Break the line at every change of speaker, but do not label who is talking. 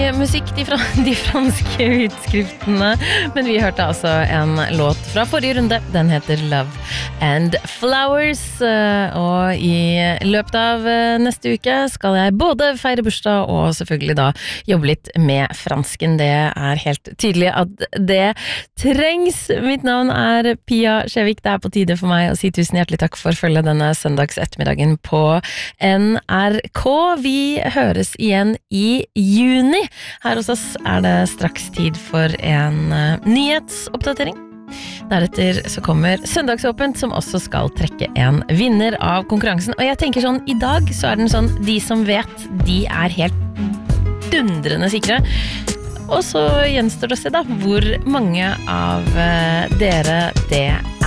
musikk, de franske utskriftene, men vi hørte altså en låt fra forrige runde. Den heter Love and Flowers, og i løpet av neste uke skal jeg både feire bursdag og selvfølgelig da jobbe litt med fransken. Det er helt tydelig at det trengs. Mitt navn er Pia Skjevik. Det er på tide for meg å si tusen hjertelig takk for følge denne søndags ettermiddagen på NRK. Vi høres igjen i juni. Her hos oss er det straks tid for en nyhetsoppdatering. Deretter så kommer Søndagsåpent, som også skal trekke en vinner av konkurransen. Og jeg tenker sånn, i dag så er den sånn, de som vet, de er helt dundrende sikre. Og så gjenstår det å se da, hvor mange av dere det